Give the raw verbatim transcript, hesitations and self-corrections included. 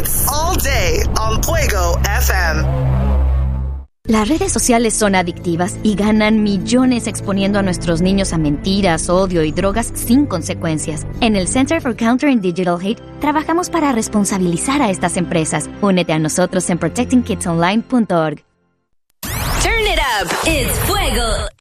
hits all day on Fuego F M. Las redes sociales son adictivas y ganan millones exponiendo a nuestros niños a mentiras, odio y drogas sin consecuencias. En el Center for Countering Digital Hate trabajamos para responsabilizar a estas empresas. Únete a nosotros en protecting kids online punto org. Turn it up. It's Fuego